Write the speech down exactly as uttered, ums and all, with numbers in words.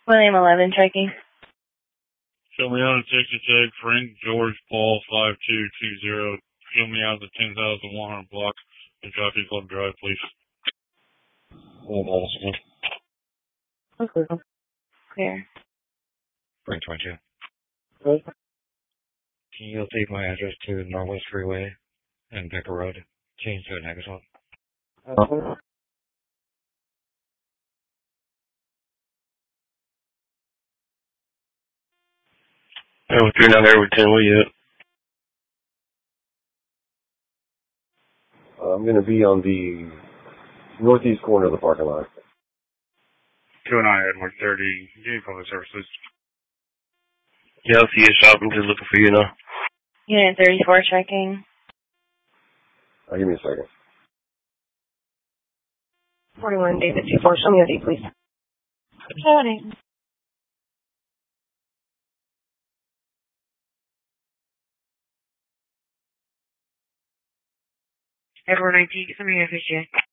William eleven tracking. Show me out of Texas Tech, Frank George Paul five two two zero. Show me out of the ten thousand one hundred block and Jockey Club Drive, please. Okay. Clear. Frank twenty-two. Okay. Can you update my address to Northwest Freeway and Becker Road? Change to Nagasaki. Uh-huh. Oh, three nine Airwood ten, where you at? Uh, I'm going to be on the northeast corner of the parking lot. two nine Edward thirty, Unit Public Services. Yeah, I'll see you shop. I'm just looking for you now. Unit thirty-four tracking. Uh, give me a second. forty-one, David two four, show me O D, please. Showing. Edward nineteen, show me O D,